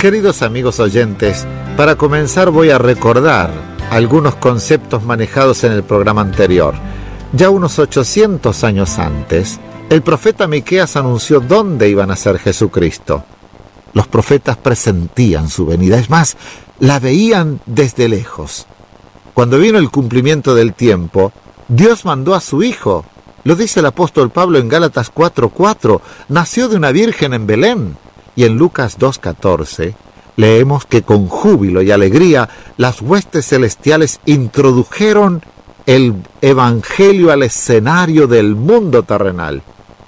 Queridos amigos oyentes, para comenzar voy a recordar algunos conceptos manejados en el programa anterior. Ya unos 800 años antes, el profeta Miqueas anunció dónde iba a nacer Jesucristo. Los profetas presentían su venida, es más, la veían desde lejos. Cuando vino el cumplimiento del tiempo, Dios mandó a su Hijo. Lo dice el apóstol Pablo en Gálatas 4:4, nació de una virgen en Belén. Y en Lucas 2:14 leemos que con júbilo y alegría las huestes celestiales introdujeron el evangelio al escenario del mundo terrenal.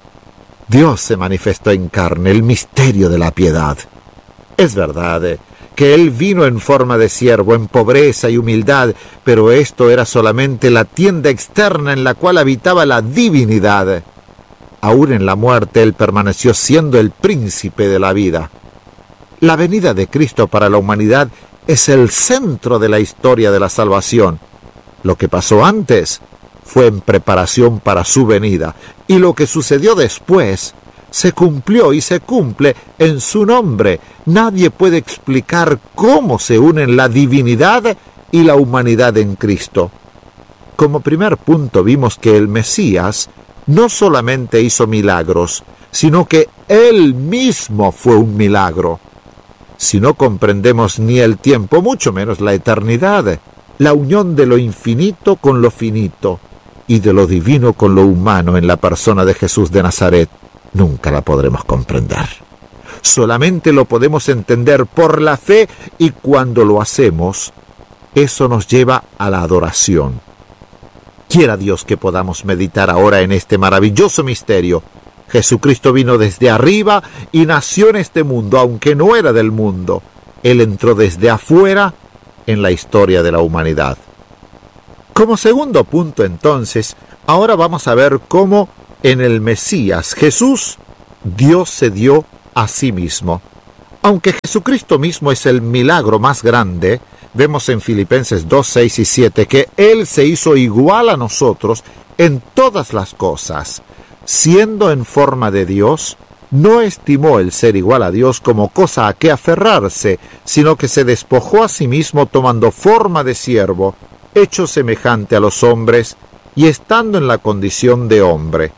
Dios se manifestó en carne, el misterio de la piedad. Es verdad que Él vino en forma de siervo, en pobreza y humildad, pero esto era solamente la tienda externa en la cual habitaba la divinidad. Aún en la muerte Él permaneció siendo el príncipe de la vida. La venida de Cristo para la humanidad es el centro de la historia de la salvación. Lo que pasó antes fue en preparación para su venida, y lo que sucedió después se cumplió y se cumple en su nombre. Nadie puede explicar cómo se unen la divinidad y la humanidad en Cristo. Como primer punto vimos que el Mesías no solamente hizo milagros, sino que Él mismo fue un milagro. Si no comprendemos ni el tiempo, mucho menos la eternidad, la unión de lo infinito con lo finito y de lo divino con lo humano en la persona de Jesús de Nazaret, nunca la podremos comprender. Solamente lo podemos entender por la fe, y cuando lo hacemos, eso nos lleva a la adoración. Quiera Dios que podamos meditar ahora en este maravilloso misterio. Jesucristo vino desde arriba y nació en este mundo, aunque no era del mundo. Él entró desde afuera en la historia de la humanidad. Como segundo punto, entonces, ahora vamos a ver cómo en el Mesías Jesús, Dios se dio a sí mismo. Aunque Jesucristo mismo es el milagro más grande, vemos en Filipenses 2, 6 y 7 que Él se hizo igual a nosotros en todas las cosas. Siendo en forma de Dios, no estimó el ser igual a Dios como cosa a que aferrarse, sino que se despojó a sí mismo tomando forma de siervo, hecho semejante a los hombres y estando en la condición de hombre.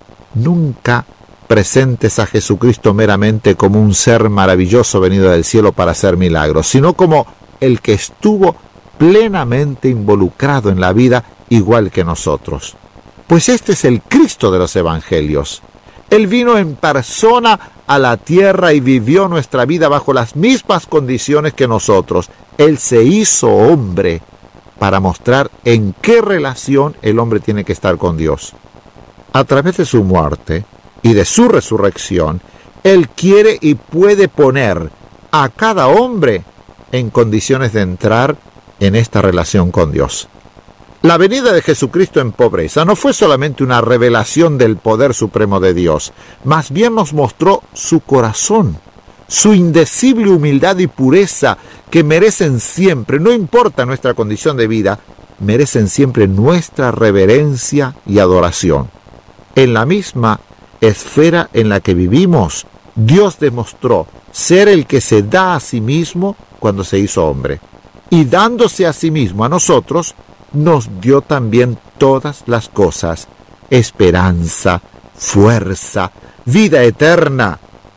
Nunca presentes a Jesucristo meramente como un ser maravilloso venido del cielo para hacer milagros, sino como el que estuvo plenamente involucrado en la vida igual que nosotros. Pues este es el Cristo de los Evangelios. Él vino en persona a la tierra y vivió nuestra vida bajo las mismas condiciones que nosotros. Él se hizo hombre para mostrar en qué relación el hombre tiene que estar con Dios. A través de su muerte y de su resurrección, Él quiere y puede poner a cada hombre en condiciones de entrar en esta relación con Dios. La venida de Jesucristo en pobreza no fue solamente una revelación del poder supremo de Dios, más bien nos mostró su corazón, su indecible humildad y pureza que merecen siempre, no importa nuestra condición de vida, merecen siempre nuestra reverencia y adoración. En la misma esfera en la que vivimos, Dios demostró ser el que se da a sí mismo cuando se hizo hombre. Y dándose a sí mismo a nosotros, nos dio también todas las cosas: esperanza, fuerza, vida eterna.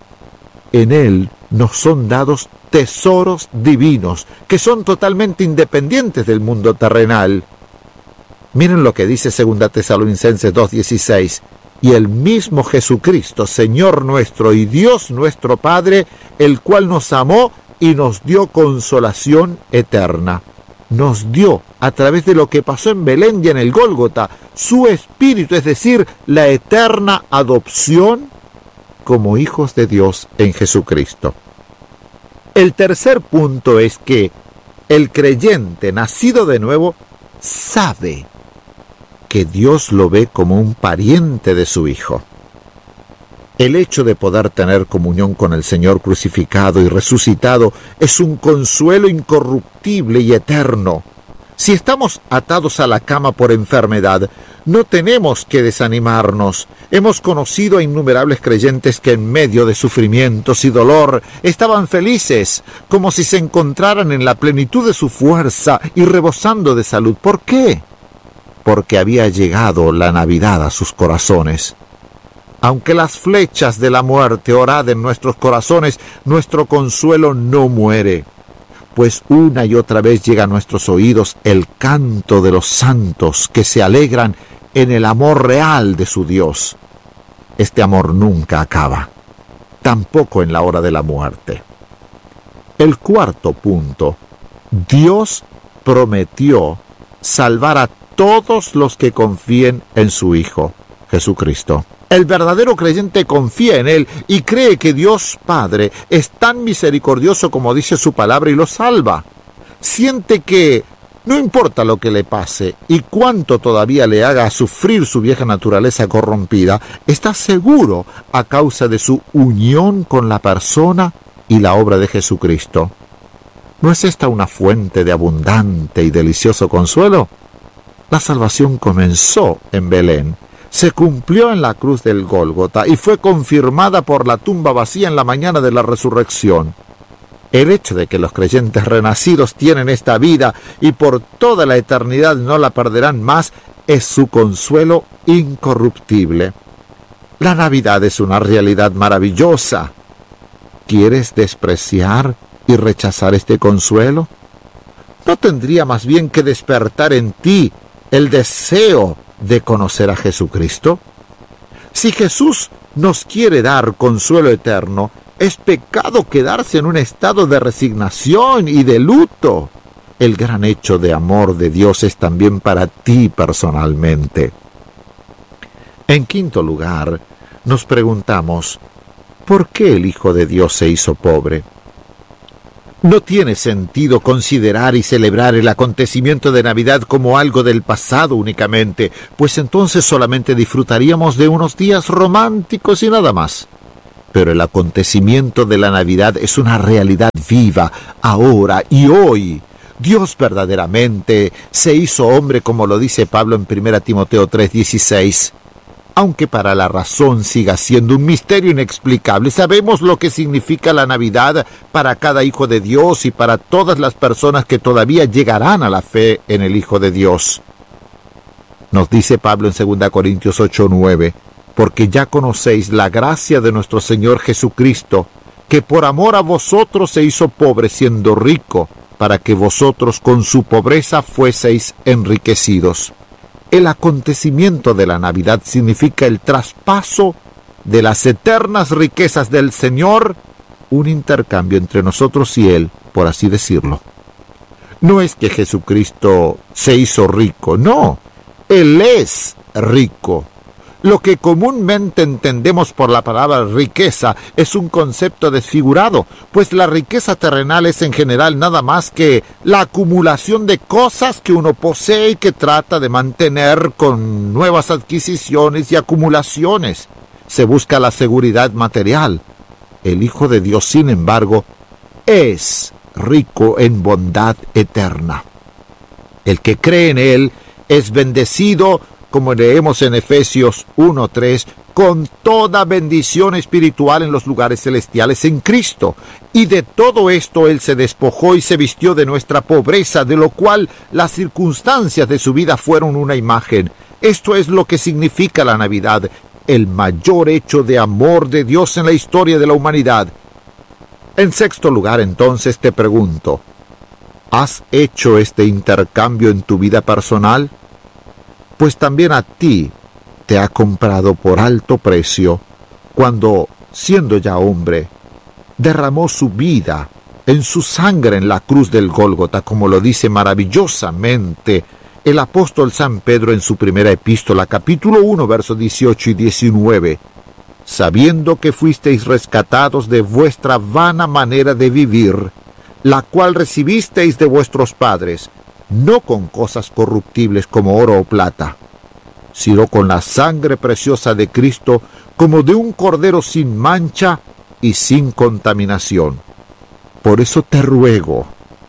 En Él nos son dados tesoros divinos, que son totalmente independientes del mundo terrenal. Miren lo que dice 2 Tesalonicenses 2:16. Y el mismo Jesucristo, Señor nuestro y Dios nuestro Padre, el cual nos amó y nos dio consolación eterna. Nos dio, a través de lo que pasó en Belén y en el Gólgota, su Espíritu, es decir, la eterna adopción como hijos de Dios en Jesucristo. El tercer punto es que el creyente nacido de nuevo sabe que Dios lo ve como un pariente de su Hijo. El hecho de poder tener comunión con el Señor crucificado y resucitado es un consuelo incorruptible y eterno. Si estamos atados a la cama por enfermedad, No tenemos que desanimarnos. Hemos conocido a innumerables creyentes que en medio de sufrimientos y dolor estaban felices, como si se encontraran en la plenitud de su fuerza y rebosando de salud. ¿Por qué? Porque había llegado la Navidad a sus corazones. Aunque las flechas de la muerte horaden nuestros corazones, nuestro consuelo no muere, pues una y otra vez llega a nuestros oídos el canto de los santos que se alegran en el amor real de su Dios. Este amor nunca acaba, tampoco en la hora de la muerte. El cuarto punto: Dios prometió salvar a todos los que confíen en su Hijo, Jesucristo. El verdadero creyente confía en Él y cree que Dios Padre es tan misericordioso como dice su palabra y lo salva. Siente que no importa lo que le pase y cuánto todavía le haga sufrir su vieja naturaleza corrompida, está seguro a causa de su unión con la persona y la obra de Jesucristo. ¿No es esta una fuente de abundante y delicioso consuelo? La salvación comenzó en Belén, se cumplió en la cruz del Gólgota y fue confirmada por la tumba vacía en la mañana de la resurrección. El hecho de que los creyentes renacidos tienen esta vida y por toda la eternidad no la perderán más es su consuelo incorruptible. La Navidad es una realidad maravillosa. ¿Quieres despreciar y rechazar este consuelo? ¿No tendría más bien que despertar en ti el deseo de conocer a Jesucristo? Si Jesús nos quiere dar consuelo eterno, es pecado quedarse en un estado de resignación y de luto. El gran hecho de amor de Dios es también para ti personalmente. En quinto lugar, nos preguntamos, ¿por qué el Hijo de Dios se hizo pobre? No tiene sentido considerar y celebrar el acontecimiento de Navidad como algo del pasado únicamente, pues entonces solamente disfrutaríamos de unos días románticos y nada más. Pero el acontecimiento de la Navidad es una realidad viva, ahora y hoy. Dios verdaderamente se hizo hombre, como lo dice Pablo en 1 Timoteo 3:16. Aunque para la razón siga siendo un misterio inexplicable, sabemos lo que significa la Navidad para cada hijo de Dios y para todas las personas que todavía llegarán a la fe en el Hijo de Dios. Nos dice Pablo en 2 Corintios 8:9, porque ya conocéis la gracia de nuestro Señor Jesucristo, que por amor a vosotros se hizo pobre siendo rico, para que vosotros con su pobreza fueseis enriquecidos. El acontecimiento de la Navidad significa el traspaso de las eternas riquezas del Señor, un intercambio entre nosotros y Él, por así decirlo. No es que Jesucristo se hizo rico, no, Él es rico. Lo que comúnmente entendemos por la palabra riqueza es un concepto desfigurado, pues la riqueza terrenal es en general nada más que la acumulación de cosas que uno posee y que trata de mantener con nuevas adquisiciones y acumulaciones. Se busca la seguridad material. El Hijo de Dios, sin embargo, es rico en bondad eterna. El que cree en Él es bendecido, como leemos en Efesios 1:3, con toda bendición espiritual en los lugares celestiales en Cristo. Y de todo esto Él se despojó y se vistió de nuestra pobreza, de lo cual las circunstancias de su vida fueron una imagen. Esto es lo que significa la Navidad, el mayor hecho de amor de Dios en la historia de la humanidad. En sexto lugar, entonces, te pregunto, ¿has hecho este intercambio en tu vida personal? Pues también a ti te ha comprado por alto precio cuando, siendo ya hombre, derramó su vida en su sangre en la cruz del Gólgota, como lo dice maravillosamente el apóstol San Pedro en su primera epístola, capítulo 1, versos 18 y 19. Sabiendo que fuisteis rescatados de vuestra vana manera de vivir, la cual recibisteis de vuestros padres, no con cosas corruptibles como oro o plata, sino con la sangre preciosa de Cristo, como de un cordero sin mancha y sin contaminación. Por eso te ruego,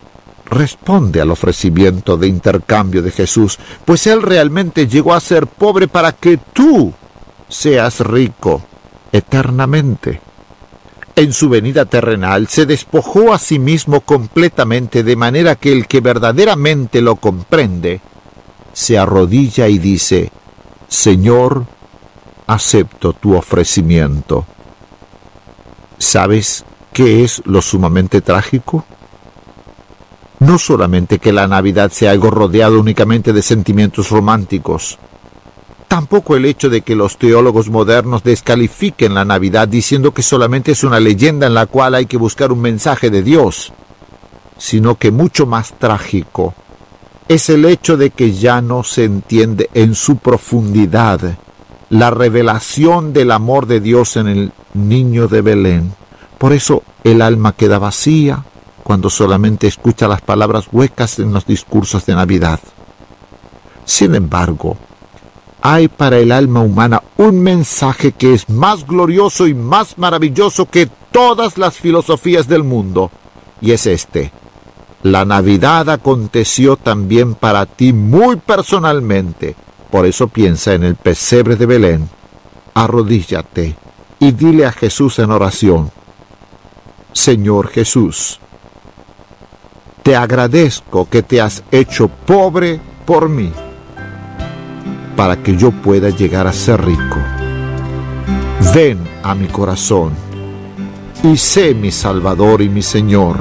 responde al ofrecimiento de intercambio de Jesús, pues Él realmente llegó a ser pobre para que tú seas rico eternamente. En su venida terrenal se despojó a sí mismo completamente, de manera que el que verdaderamente lo comprende se arrodilla y dice: Señor, acepto tu ofrecimiento. ¿Sabes qué es lo sumamente trágico? No solamente que la Navidad sea algo rodeado únicamente de sentimientos románticos, tampoco el hecho de que los teólogos modernos descalifiquen la Navidad diciendo que solamente es una leyenda en la cual hay que buscar un mensaje de Dios, sino que mucho más trágico es el hecho de que ya no se entiende en su profundidad la revelación del amor de Dios en el niño de Belén. Por eso el alma queda vacía cuando solamente escucha las palabras huecas en los discursos de Navidad. Sin embargo, hay para el alma humana un mensaje que es más glorioso y más maravilloso que todas las filosofías del mundo, y es este: la Navidad aconteció también para ti muy personalmente. Por eso piensa en el pesebre de Belén, arrodíllate y dile a Jesús en oración: Señor Jesús, te agradezco que te has hecho pobre por mí, para que yo pueda llegar a ser rico. Ven a mi corazón y sé mi Salvador y mi Señor.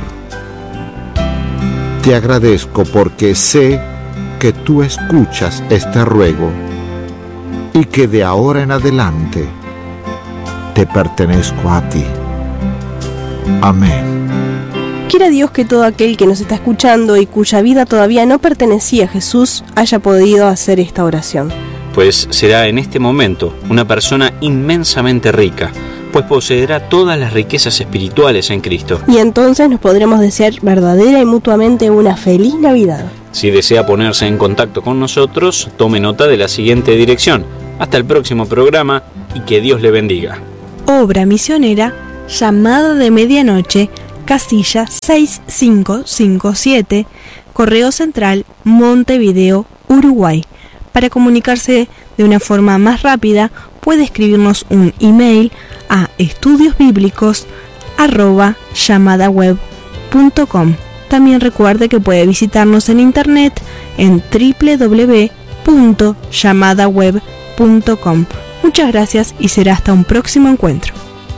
Te agradezco porque sé que tú escuchas este ruego y que de ahora en adelante te pertenezco a ti. Amén. Quiera Dios que todo aquel que nos está escuchando y cuya vida todavía no pertenecía a Jesús haya podido hacer esta oración. Pues será en este momento una persona inmensamente rica, pues poseerá todas las riquezas espirituales en Cristo. Y entonces nos podremos desear verdadera y mutuamente una feliz Navidad. Si desea ponerse en contacto con nosotros, tome nota de la siguiente dirección. Hasta el próximo programa y que Dios le bendiga. Obra misionera, Llamada de Medianoche, casilla 6557, Correo Central, Montevideo, Uruguay. Para comunicarse de una forma más rápida, puede escribirnos un email a estudiosbiblicos@llamadaweb.com. También recuerde que puede visitarnos en internet en www.llamadaweb.com. Muchas gracias y será hasta un próximo encuentro.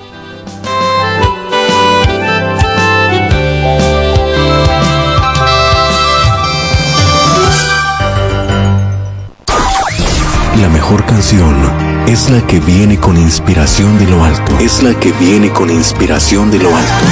La mejor canción es la que viene con inspiración de lo alto. Es la que viene con inspiración de lo alto.